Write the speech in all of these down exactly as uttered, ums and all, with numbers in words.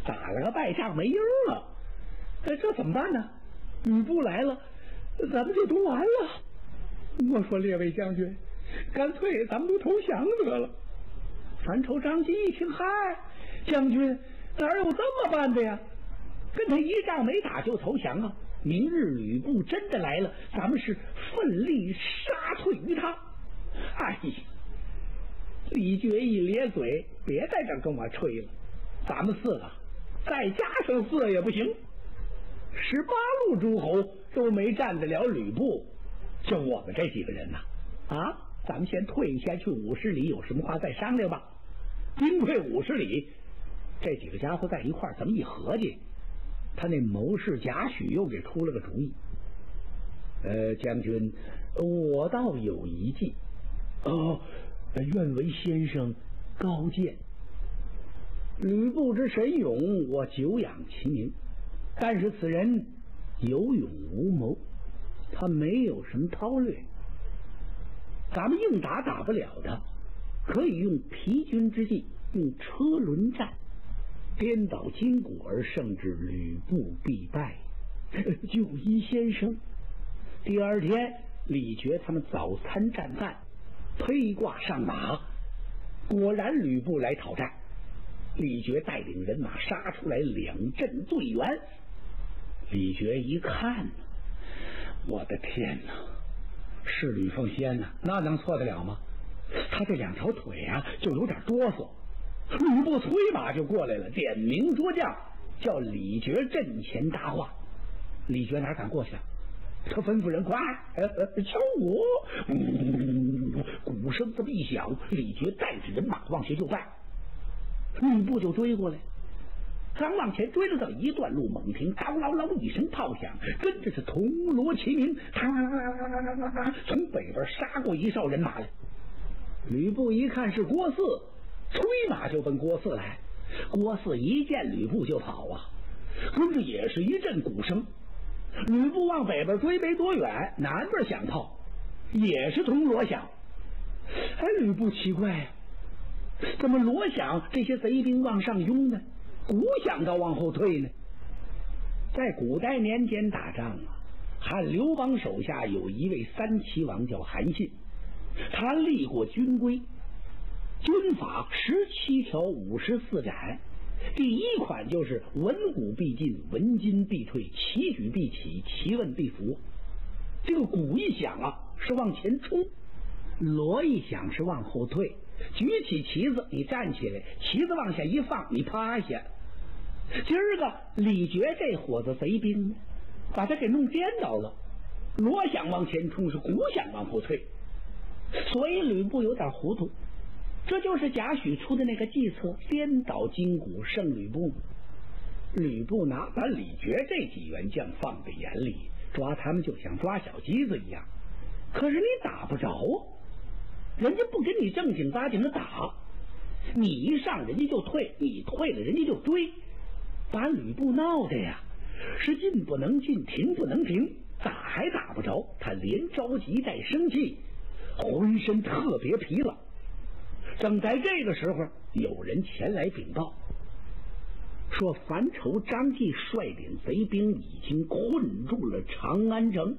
打了个败仗没影了。这这怎么办呢？吕布来了，咱们就都完了。我说列位将军，干脆咱们都投降得了。樊稠、张继一听，嗨，将军哪有这么办的呀？跟他一仗没打就投降啊！明日吕布真的来了，咱们是奋力杀退于他。哎呀，李傕一咧嘴，别在这跟我吹了，咱们四个再加上四个也不行。十八路诸侯都没战得了吕布，就我们这几个人呐！啊，咱们先退下去五十里，有什么话再商量吧。兵退五十里，这几个家伙在一块儿，这么一合计，他那谋士贾诩又给出了个主意。呃，将军，我倒有一计。哦，愿为先生高见。吕布之神勇，我久仰其名，但是此人有勇无谋，他没有什么韬略。咱们硬打打不了的，可以用疲军之计，用车轮战，颠倒筋骨而胜之，吕布必败。就依先生。第二天，李傕他们早餐战饭，推挂上马，果然吕布来讨战。李傕带领人马杀出来，两阵对圆。李傕一看，我的天哪，是吕奉先呐，那能错得了吗？他这两条腿啊就有点哆嗦。吕布催马就过来了，点名捉将，叫李傕阵前搭话。李傕哪敢过去啊？他吩咐人快呃呃敲鼓。嗯，鼓声这么一响，李傕带着人马往前就拜。吕布就追过来，刚往前追了这么一段路，猛听当啷啷一声炮响，跟着是铜锣齐鸣，从北边杀过一哨人马来。吕布一看是郭汜，催马就奔郭汜来。郭汜一见吕布就跑啊，跟着也是一阵鼓声。吕布往北边追没多远，南边响炮，也是铜锣响。哎，吕布奇怪呀、啊，怎么锣响这些贼兵往上拥呢？鼓响到往后退呢？在古代年间打仗啊，汉刘邦手下有一位三齐王叫韩信，他立过军规，军法十七条五十四斩。第一款就是文鼓必进，文金必退，旗举必起，旗问必服。这个鼓一响啊，是往前冲；锣一响是往后退。举起旗子，你站起来；旗子往下一放，你趴下。今儿个李傕这伙子贼兵呢，把他给弄颠倒了。锣响往前冲，是鼓响往后退，所以吕布有点糊涂。这就是贾诩出的那个计策，颠倒筋骨胜吕布。吕布拿把李傕这几员将放在眼里，抓他们就像抓小鸡子一样。可是你打不着啊，人家不跟你正经八经的打，你一上人家就退，你退了人家就追，把吕布闹的呀是进不能进，停不能停，打还打不着。他连着急带生气，浑身特别疲劳。正在这个时候，有人前来禀报，说樊稠、张继率领贼兵已经困住了长安城。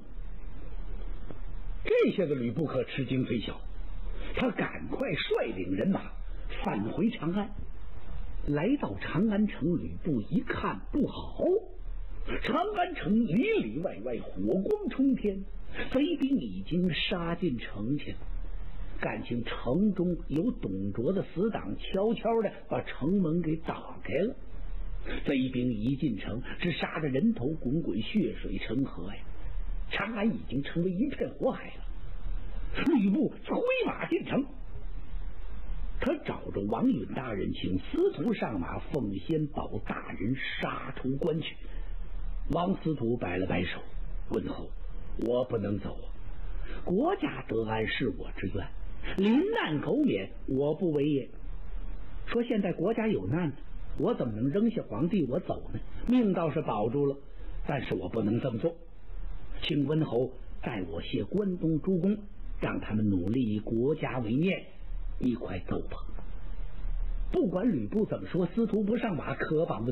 这下子吕布可吃惊非小，他赶快率领人马返回长安。来到长安城，吕布一看不好，长安城里里外外火光冲天，贼兵已经杀进城去了。感情城中有董卓的死党悄悄的把城门给打开了。贼兵一进城，只杀得人头滚滚，血水成河呀！长安已经成为一片火海了。吕布催马进城，他找着王允大人，请司徒上马，奉先保大人杀出关去。王司徒摆了摆手，问候：我不能走啊，国家得安是我之愿，临难苟免，我不为也。说现在国家有难，我怎么能扔下皇帝我走呢？命倒是保住了，但是我不能这么做。请温侯代我谢关东诸公，让他们努力以国家为念，一块走吧。不管吕布怎么说，司徒不上马，可把